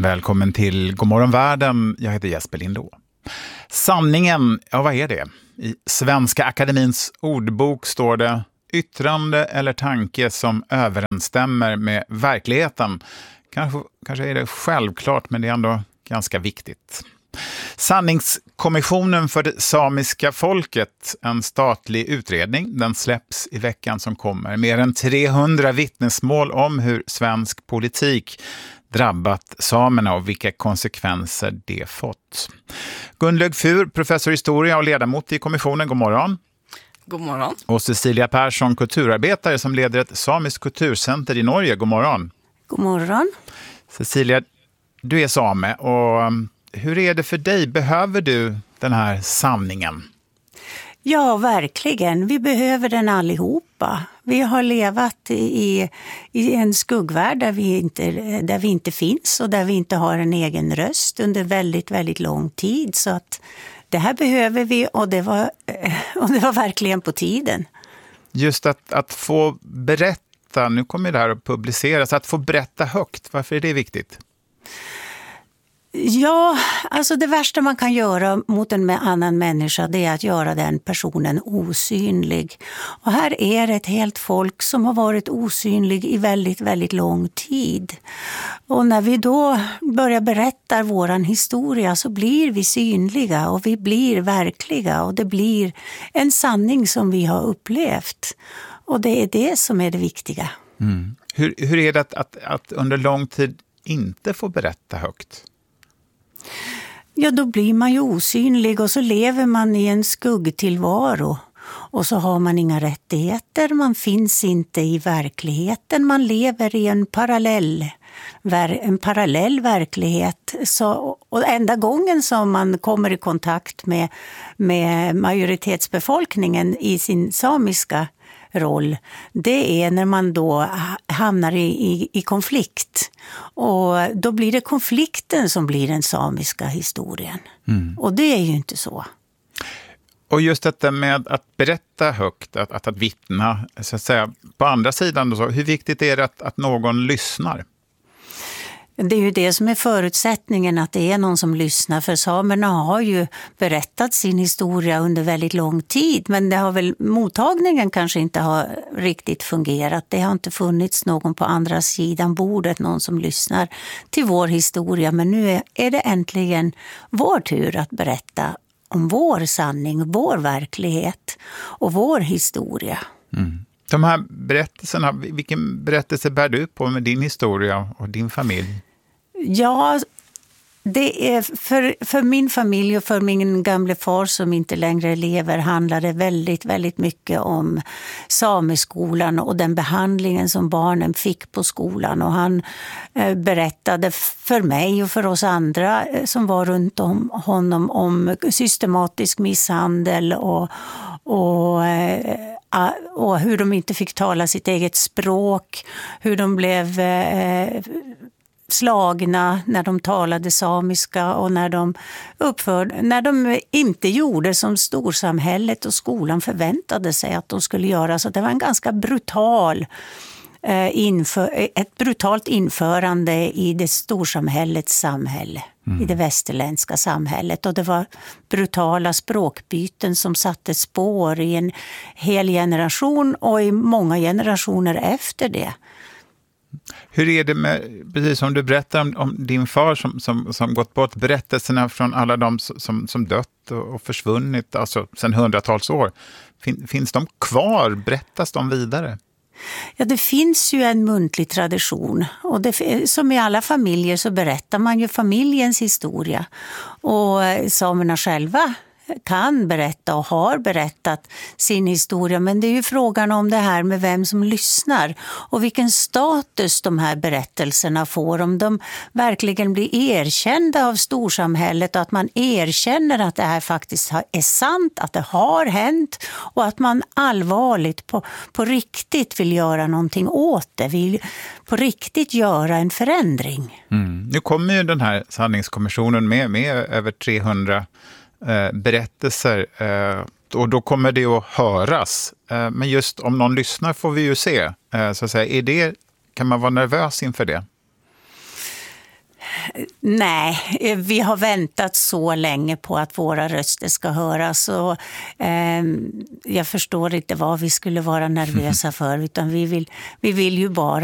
Välkommen till Godmorgon världen, jag heter Jesper Lindå. Sanningen, ja vad är det? I Svenska Akademins ordbok står det yttrande eller tanke som överensstämmer med verkligheten. Kanske är det självklart, men det är ändå ganska viktigt. Sanningskommissionen för det samiska folket, en statlig utredning, den släpps i veckan som kommer. Mer än 300 vittnesmål om hur svensk politik drabbat samerna och vilka konsekvenser det fått. Gunnlaug Fur, professor i historia och ledamot i kommissionen, god morgon. God morgon. Och Cecilia Persson, kulturarbetare som leder ett samiskt kulturcenter i Norge, god morgon. God morgon. Cecilia, du är same och hur är det för dig? Behöver du den här sanningen? Ja, verkligen. Vi behöver den allihopa. Vi har levat i en skuggvärld där vi inte finns och där vi inte har en egen röst under väldigt, väldigt lång tid. Så att det här behöver vi och det var verkligen på tiden. Just att få berätta, nu kommer det här att publiceras, att få berätta högt, varför är det viktigt? Ja, alltså det värsta man kan göra mot en annan människa, det är att göra den personen osynlig. Och här är det ett helt folk som har varit osynlig i väldigt, väldigt lång tid. Och när vi då börjar berätta våran historia så blir vi synliga och vi blir verkliga och det blir en sanning som vi har upplevt. Och det är det som är det viktiga. Mm. Hur är det att under lång tid inte få berätta högt? Ja, då blir man ju osynlig och så lever man i en skuggtillvaro. Och så har man inga rättigheter, man finns inte i verkligheten, man lever i en parallell verklighet. Och enda gången som man kommer i kontakt med majoritetsbefolkningen i sin samiska roll, det är när man då hamnar i konflikt. Och då blir det konflikten som blir den samiska historien. Mm. Och det är ju inte så. Och just detta med att berätta högt, att vittna, så att säga, på andra sidan då, så, hur viktigt är det att någon lyssnar? Det är ju det som är förutsättningen, att det är någon som lyssnar. För samerna har ju berättat sin historia under väldigt lång tid. Men det har väl, mottagningen kanske inte har riktigt fungerat. Det har inte funnits någon på andra sidan bordet, någon som lyssnar till vår historia. Men nu är det äntligen vår tur att berätta om vår sanning, vår verklighet och vår historia. Mm. De här berättelserna, vilken berättelse bär du på med din historia och din familj? Ja, det är för min familj och för min gamle far som inte längre lever handlade väldigt, väldigt mycket om sameskolan och den behandlingen som barnen fick på skolan. Och han berättade för mig och för oss andra som var runt om honom om systematisk misshandel och hur de inte fick tala sitt eget språk, hur de blev slagna när de talade samiska och när de inte gjorde som storsamhället och skolan förväntade sig att de skulle göra. Så det var en ganska ett brutalt införande i det storsamhällets samhälle, i det västerländska samhället. Och det var brutala språkbyten som satte spår i en hel generation och i många generationer efter det. Hur är det med, precis som du berättar om din far som gått bort, berättelserna från alla de som dött och försvunnit, alltså sedan hundratals år. Finns de kvar? Berättas de vidare? Ja, det finns ju en muntlig tradition och som i alla familjer så berättar man ju familjens historia. Och samerna själva kan berätta och har berättat sin historia, men det är ju frågan om det här med vem som lyssnar och vilken status de här berättelserna får, om de verkligen blir erkända av storsamhället och att man erkänner att det här faktiskt är sant, att det har hänt och att man allvarligt på riktigt vill göra någonting åt det, vill på riktigt göra en förändring. Nu kommer ju den här sanningskommissionen med över 300 berättelser och då kommer det att höras. Men just om någon lyssnar får vi ju se. Så att säga, kan man vara nervös inför det? Nej, vi har väntat så länge på att våra röster ska höras. Och, jag förstår inte vad vi skulle vara nervösa för, utan vi vill ju bara